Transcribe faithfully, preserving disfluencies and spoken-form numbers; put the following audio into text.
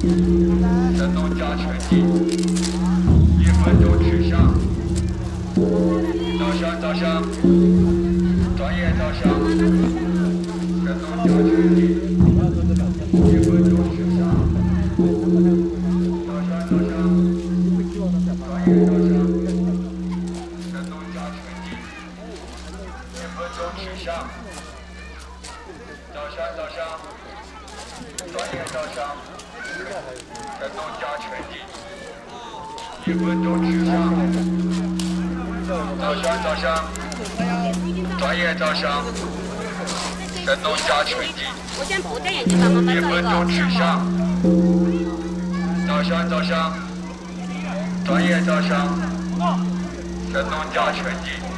神农架全景，一分钟取向。照相照相，专业照相。神农架全景，一分钟取向。照相照相，专业照相。神农架全景，一分钟取向。照相照相，专业照相。神农架全景，一分钟取向。照相照相，专业照相。神农架全景， 我先不戴眼镜，帮妈妈一分照一个。 钟取向。照相照相，专业照相。神农架全景。